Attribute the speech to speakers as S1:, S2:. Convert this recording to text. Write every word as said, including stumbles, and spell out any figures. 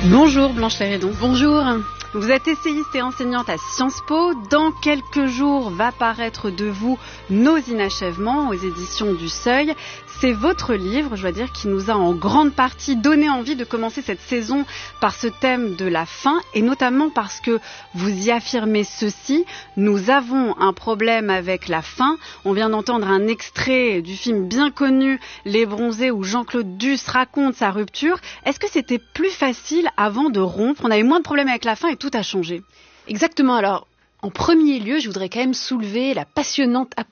S1: Bonjour Blanche Léredon.
S2: Bonjour.
S1: Vous êtes essayiste et enseignante à Sciences Po. Dans quelques jours va paraître de vous Nos inachèvements aux éditions du Seuil. C'est votre livre, je dois dire, qui nous a en grande partie donné envie de commencer cette saison par ce thème de la fin, et notamment parce que vous y affirmez ceci: nous avons un problème avec la fin. On vient d'entendre un extrait du film bien connu Les Bronzés où Jean-Claude Duss raconte sa rupture. Est-ce que c'était plus facile avant de rompre? On avait moins de problèmes avec la fin et tout a changé.
S2: Exactement. Alors, en premier lieu, je voudrais quand même soulever la passionnante